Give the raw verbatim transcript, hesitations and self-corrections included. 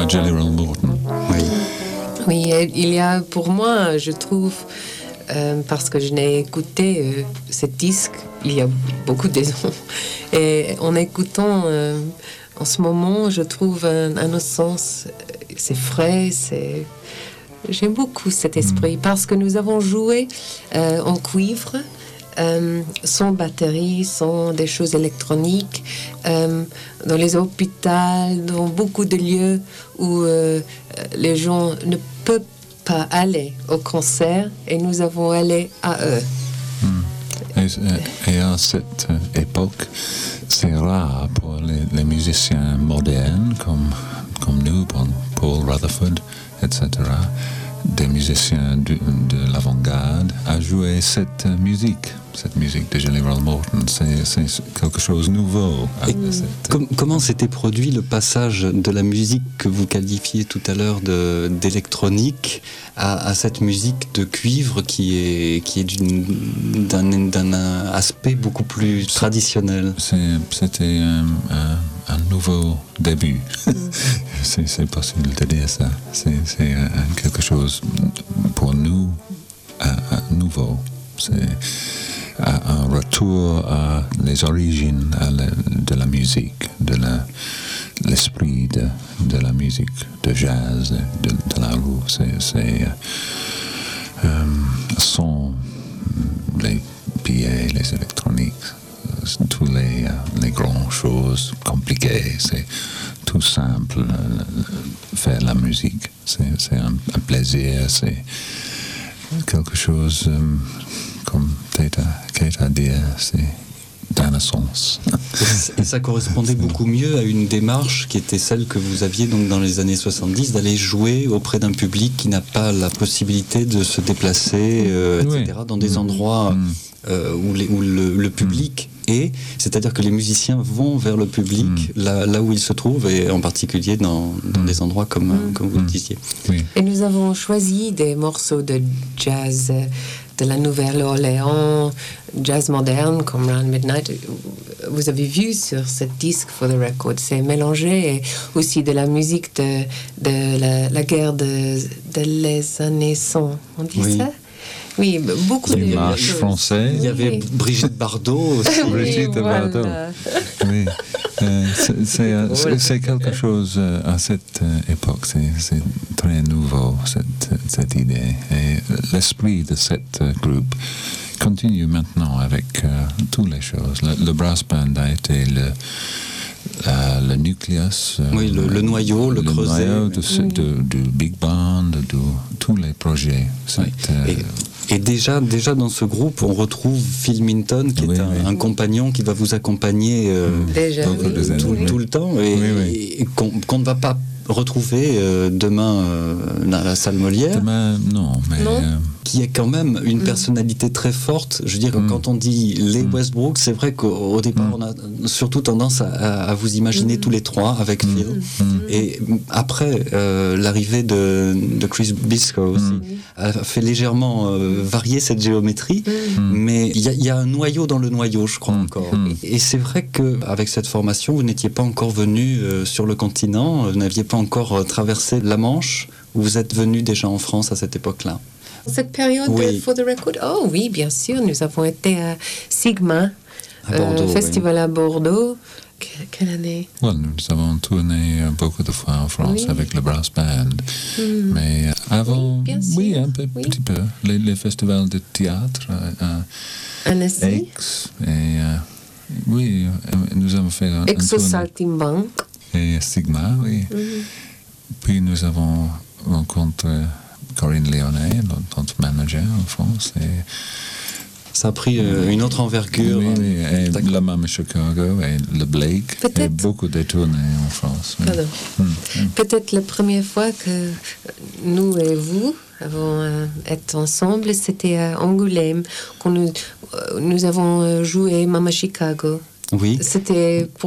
Jelly Roll Morton. Oui. Oui, il y a pour moi, je trouve, euh, parce que je n'ai écouté euh, ce disque il y a beaucoup de ans, et en écoutant euh, en ce moment, je trouve un, un autre sens, c'est frais, c'est... J'aime beaucoup cet esprit mmh. parce que nous avons joué euh, en cuivre, euh, sans batterie, sans des choses électroniques, euh, dans les hôpitaux, dans beaucoup de lieux où euh, les gens ne peuvent pas aller au concert et nous avons allé à eux. Mmh. Et, et à cette époque, c'est rare pour les, les musiciens modernes comme, comme nous, Paul Rutherford, et cetera, des musiciens de, de l'avant-garde, à jouer cette musique, cette musique de Jelly Roll Morton. C'est, c'est quelque chose de nouveau. Mmh. Cette... Com- comment s'était produit le passage de la musique que vous qualifiez tout à l'heure de, d'électronique à, à cette musique de cuivre qui est, qui est d'une, d'un, d'un aspect beaucoup plus traditionnel? C'est, c'était un, un, un nouveau début. Mmh. c'est, c'est possible de dire ça. C'est, c'est un, quelque chose pour nous un, un nouveau. C'est un retour à les origines à la, de la musique, de la, l'esprit de, de la musique, de jazz, de, de la roue. C'est, c'est euh, sans les billets, les électroniques, tous les, les grandes choses compliquées. C'est tout simple, faire la musique. C'est, c'est un, un plaisir, c'est quelque chose... Euh, comme Kate a dit, c'est d'innocence. Et ça correspondait beaucoup mieux à une démarche qui était celle que vous aviez donc dans les années soixante-dix, d'aller jouer auprès d'un public qui n'a pas la possibilité de se déplacer, euh, et cetera, oui. dans des endroits mmh. euh, où, les, où le, le public mmh. est, c'est-à-dire que les musiciens vont vers le public, mmh. là, là où il se trouve, et en particulier dans, dans mmh. des endroits comme, mmh. comme vous le disiez. Oui. Et nous avons choisi des morceaux de jazz de la Nouvelle-Orléans, jazz moderne comme Round Midnight. Vous avez vu sur ce disque For the Record, c'est mélangé, et aussi de la musique de, de la, la guerre de, de les années cent. On dit oui. ça? Oui, beaucoup de marches français. Il y avait oui. Brigitte Bardot aussi. oui, Brigitte voilà. Bardot. Oui. Euh, c'est, c'est, euh, c'est, c'est quelque chose euh, à cette euh, époque, c'est, c'est très nouveau, cette, cette idée. Et l'esprit de cet euh, groupe continue maintenant avec euh, toutes les choses. Le, le brass band a été le, euh, le nucléus. Euh, oui, le, le noyau, le, le creuset. Noyau de, oui. de, de, de Big Band, de, de tous les projets. Cette, oui. euh, Et déjà, déjà dans ce groupe, on retrouve Phil Minton, qui oui, est un, oui. un compagnon qui va vous accompagner euh, déjà, oui. tout, oui. tout le temps, et, oui, oui. et qu'on, qu'on ne va pas retrouver euh, demain euh, dans la salle Molière. Demain, non, mais... Non. Euh... qui est quand même une personnalité très forte. Je veux dire, mm. quand on dit les mm. Westbrook, c'est vrai qu'au départ, mm. on a surtout tendance à, à vous imaginer mm. tous les trois avec mm. Phil. Mm. Et après, euh, l'arrivée de, de Chris Biscoe aussi mm. a fait légèrement euh, varier cette géométrie, mm. mais il y, y a un noyau dans le noyau, je crois, mm. encore. Mm. Et, et c'est vrai qu'avec cette formation, vous n'étiez pas encore venu euh, sur le continent, vous n'aviez pas encore euh, traversé la Manche, vous êtes venu déjà en France à cette époque-là. Cette période oui. de For the Record, oh oui, bien sûr, nous avons été à Sigma, à Bordeaux, euh, festival oui. à Bordeaux. Quelle, quelle année? Well, nous avons tourné beaucoup de fois en France oui. avec le brass band, mm. mais avant, oui, oui un peu, oui. petit peu, les, les festivals de théâtre à, à Aix, et euh, oui, nous avons fait un, Aix un au Saltimbanque. Et Sigma, oui. Mm. Puis nous avons rencontré Corinne Léonet, notre manager en France. Et ça a pris euh, une autre envergure. Oui, oui, et la même à Chicago, et le Blake, Peut-être. et beaucoup de tournées en France. Oui. Hum, hum. Peut-être la première fois que nous et vous avons euh, été ensemble, c'était à Angoulême, quand nous, euh, nous avons joué Mama Chicago. Oui. C'était pour